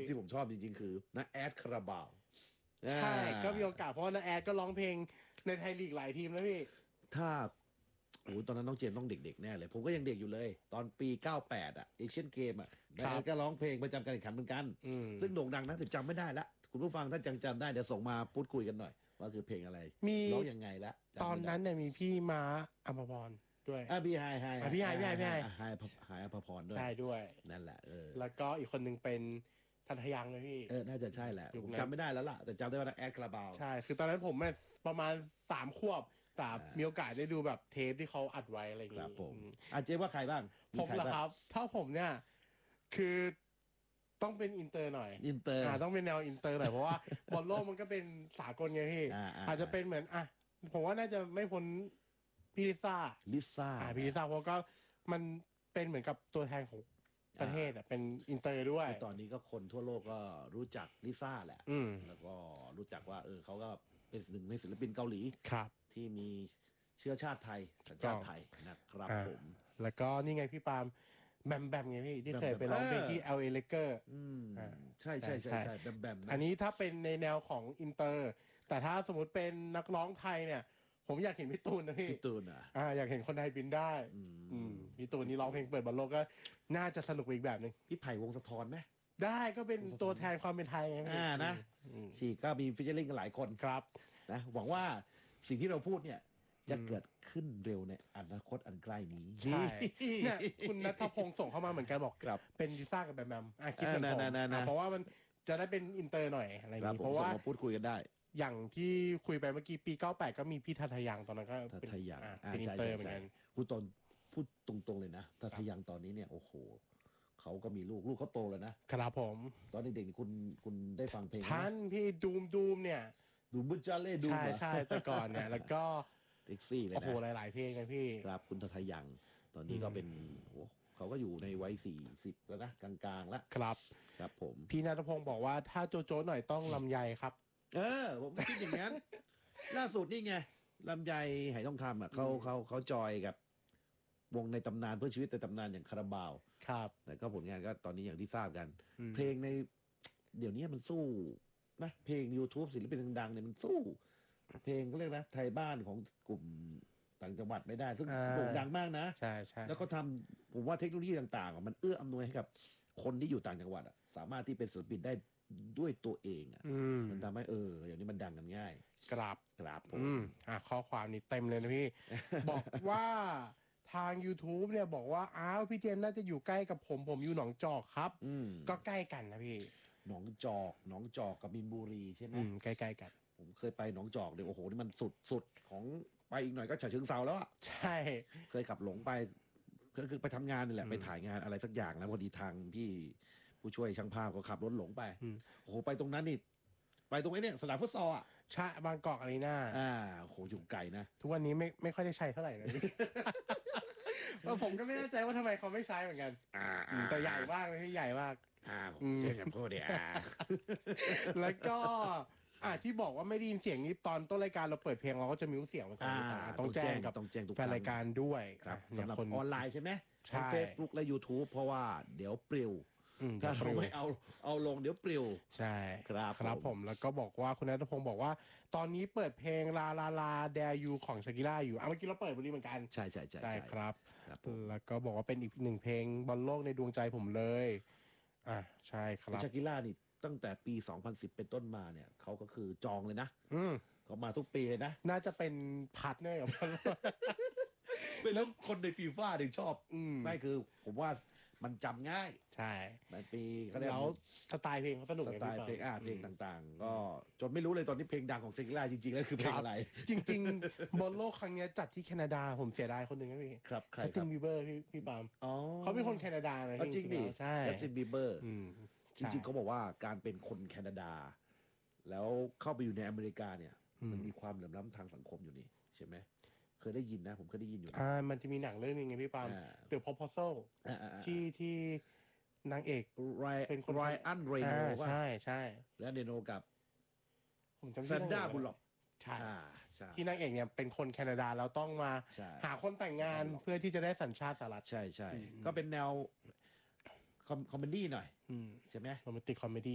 ที่ผมชอบจริงๆคือน้าแอดคาราบาวใช่ก็มีโอกาสเพราะน้าแอดก็ร้องเพลงในไทยลีกหลายทีมแล้วพี่ถ้าโอ้ตอนนั้นน้องเจมส์ต้องเด็กๆแน่เลยผมก็ยังเด็กอยู่เลยตอนปี98เอเชียนเกมน้าแอดก็ร้องเพลงประจำการแข่งขันเหมือนกันซึ่งโด่งดังนะแต่จำไม่ได้ละคุณผู้ฟังถ้าจำได้เดี๋ยวส่งมาพูดคุยกันหน่อยว่าคือเพลงอะไรร้องยังไงละตอนนั้นเนี่ยมีพี่ม้าอัมพรด้วยพี่ไฮพี่ไฮอภพรด้วยใช่ด้วยนั่นแหละแล้วก็อีกคนนึงเป็นทันทยังเลยพี่น่าจะใช่แหละผมจำไม่ได้แล้วล่ะแต่จำได้ว่าแอดคาราบาวใช่คือตอนนั้นผมประมาณ3 ขวบแต่มีโอกาสได้ดูแบบเทปที่เขาอัดไว้อะไรอย่างงี้ครับผมเจ๊ว่าใครบ้างผมเหรอครับถ้าผมเนี่ยคือต้องเป็นอินเตอร์หน่อยอินเตอร์ต้องเป็นแนวอินเตอร์หน่อยเพราะว่าบอลโลกมันก็เป็นสากลไงพี่อาจจะเป็นเหมือนผมว่าน่าจะไม่พ้นพี่ลิซ่าพี่ลิซ่าเพราะก็มันเป็นเหมือนกับตัวแทนของประเทศเป็นอินเตอร์ด้วยตอนนี้ก็คนทั่วโลกก็รู้จักลิซ่าแหละแล้วก็รู้จักว่าเขาก็เป็นหนึ่งในศิลปินเกาหลีที่มีเชื้อชาติไทยสัญชาติไทยนะครับผมแล้วก็นี่ไงพี่ปาล์มแบมไงพี่ที่เคยไปร้องเพลงที่ LA Lakers ใช่แบมอันนี้ถ้าเป็นในแนวของอินเตอร์แต่ถ้าสมมติเป็นนักร้องไทยเนี่ยผมอยากเห็นพี่ตูนนะพี่ตูนอยากเห็นคนไทยบินได้พี่ตูนนี่ร้องเพลงเปิดบอลโลกก็น่าจะสนุกอีกแบบหนึ่งพี่ไผ่วงสะท้อนไหมได้ก็เป็นตัวแทนความเป็นไทยนะฉีก็มีฟิชเชอร์ลิงกันหลายคนครับนะหวังว่าสิ่งที่เราพูดเนี่ยจะเกิดขึ้นเร็วในอนาคตอันใกล้นี้ใช่เนี่ยคุณณัฐพงศ์ส่งเข้ามาเหมือนกันบอกเป็นลิซ่ากับแบมคิดเหมือนผมเพราะว่ามันจะได้เป็นอินเตอร์หน่อยอะไรอย่างนี้เพราะว่าพูดคุยกันได้อย่างที่คุยไปเมื่อกี้ปี98ก็มีพี่ทัทยังตอนนั้นก็ทัทยังเป็นอินเตอร์เหมือนกันพูดตรงๆเลยนะทัทยังตอนนี้เนี่ยโอ้โหเขาก็มีลูกเขาโตแล้วนะครับผมตอนเด็กๆคุณได้ฟังเพลงท่านพี่ดูมเนี่ยดูบุจาเล่ดูใช่แต่ก่อนเนี่ยแล้วก็เท็กซี่เลยนะโอ้โหหลายๆเพลงเลยพี่ครับคุณทัทยังตอนนี้ก็เป็นเขาก็อยู่ในวัย40แล้วนะกลางๆแล้วครับผมพี่ณัฐพงศ์บอกว่าถ้าโจหน่อยต้องลำไยครับผมคิดอย่างนั้นล่าสุดนี่ไงลำไยไหทองคำเขาจอยกับวงในตำนานเพื่อชีวิตในตำนานอย่างคาราบาวครับแต่ก็ผลงานก็ตอนนี้อย่างที่ทราบกันเพลงในเดี๋ยวนี้มันสู้นะเพลง YouTube ศิลปินดังๆเนี่ยมันสู้เพลงก็เรียกนะไทยบ้านของกลุ่มต่างจังหวัดไม่ได้ซึ่งโด่งดังมากนะใช่แล้วก็ทำผมว่าเทคโนโลยีต่างๆมันเอื้ออำนวยให้กับคนที่อยู่ต่างจังหวัดสามารถที่เป็นศิลปินได้ด้วยตัวเองมันทำให้อย่างนี้มันดังกันง่ายครับผมข้อความนี้เต็มเลยนะพี่ บอกว่าทาง YouTube เนี่ยบอกว่าพี่เจมส์น่าจะอยู่ใกล้กับผมอยู่หนองจอกครับก็ใกล้กันนะพี่หนองจอกกับมินบุรีใช่ไหมใกล้ๆกันผมเคยไปหนองจอกเดี๋ยวโอ้โหนี่มันสุดของไปอีกหน่อยก็ฉะเชิงเทราแล้วใช่เคยขับหลงไปก็คือไปทำงานนี่แหละไปถ่ายงานอะไรสักอย่างแล้วพอดีทางพี่ผู้ช่วยช่างภาพก็ขับรถหลงไปโอ้โหไปตรงนั้นนี่ไปตรงนี้เนี่ยสนามฟุตซอลใช่บางกอกอารีนาโหอยู่ไกลนะทุกวันนี้ไม่ค่อยได้ใช้เท่าไหร่นะผมก็ไม่แน่ใจว่าทำไมเขาไม่ใช้เหมือนกันแต่ใหญ่มากเลยที่ใหญ่มากเช่นอย่างพูดเนี่ยแล้วก็ที่บอกว่าไม่ได้ยินเสียงนี้ตอนต้นรายการเราเปิดเพลงเราก็จะมิวเสียงมาต้องแจ้งกับแฟนรายการด้วยสำหรับออนไลน์ใช่ไหมทั้ง Facebook และ YouTube เพราะว่าเดี๋ยวปลิวถ้าเราไม่เอาลงเดี๋ยวปลิวใช่ครับผมแล้วก็บอกว่าคุณณัฐพงศ์บอกว่าตอนนี้เปิดเพลงลาแดยูของชากิล่าอยู่เมื่อกี้เราเปิดบริเหมือนกันใช่ครับแล้วก็บอกว่าเป็นอีก1เพลงบอลโลกในดวงใจผมเลยใช่ครับชากิล่านี่ตั้งแต่ปี2010เป็นต้นมาเนี่ยเขาก็คือจองเลยนะเขามาทุกปีเลยนะน่าจะเป็นพาร์ทเนอร์กับเป็นแล้วคนในฟีฟ่าถึงชอบไม่คือผมว่ามันจำง่ายใช่ในปีเขาเรียกแล้วสไตล์เพลงเขาสนุกสไตล์เพลงเพลงต่างๆก็จนไม่รู้เลยตอนนี้เพลงดังของเจคิล่าจริงๆแล้วคือเพลงอะไรจริงๆบอลโลกครั้งนี้จัดที่แคนาดาผมเสียดายคนหนึ่งนะพี่ครับใครจัสตินบีเบอร์พี่ปาล์มเขาเป็นคนแคนาดานะจริงดิใช่จัสตินบีเบอร์จริงๆเขาบอกว่าการเป็นคนแคนาดาแล้วเข้าไปอยู่ในอเมริกาเนี่ยมันมีความเหลื่อมล้ำทางสังคมอยู่นี่ใช่ไหมเคยได้ยินนะผมเคยได้ยินอยู่มันจะมีหนังเรื่องนึงไงพี่ปาล์ม The Proposal ที่นางเอกเป็นคนไรอันเรโนใช่และเรโนกับผมจำแซนด้าบุลล็อกใช่ที่นางเอกเนี่ยเป็นคนแคนาดาแล้วต้องมาหาคนแต่งงานเพื่อที่จะได้สัญชาติสหรัฐใช่ก็เป็นแนวคอมเมดี้หน่อยใช่ไหมโรแมนติกคอมเมดี้